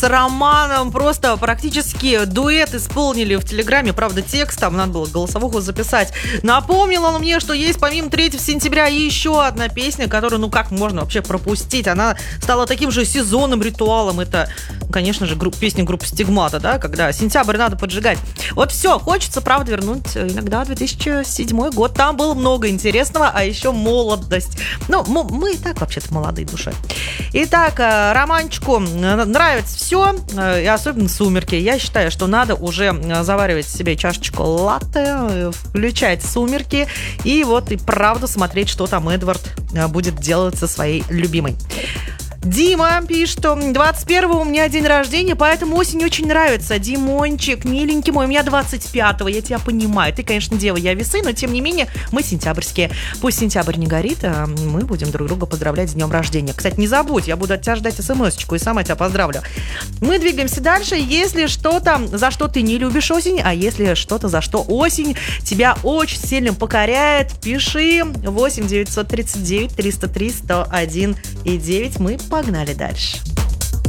с Романом просто практически дуэт исполнили в Телеграме. Правда, текст там надо было голосовуху записать. Напомнил он мне, что есть помимо 3 сентября еще одна песня, которую, как можно вообще пропустить? Она стала таким же сезонным ритуалом. Это, конечно же, песня группы «Стигмата», да, когда сентябрь надо поджигать. Вот все, хочется, правда, вернуть иногда 2007 год. Там было много интересного, а еще молодость. Мы и так вообще-то молодые душой. Итак, Романчику нравится все, и особенно «Сумерки». Я считаю, что надо уже заваривать себе чашечку латте, включать «Сумерки» и вот и правда смотреть, что там Эдвард будет делать со своей любимой. Дима пишет, что 21-го у меня день рождения, поэтому осень очень нравится. Димончик, миленький мой, у меня 25-го, я тебя понимаю. Ты, конечно, дева, я весы, но тем не менее мы сентябрьские. Пусть сентябрь не горит, а мы будем друг друга поздравлять с днем рождения. Кстати, не забудь, я буду от тебя ждать смс-очку и сама тебя поздравлю. Мы двигаемся дальше. Если что-то, за что ты не любишь осень, а если что-то, за что осень тебя очень сильно покоряет, пиши 8 939 303 101 и 9. Мы погнали дальше.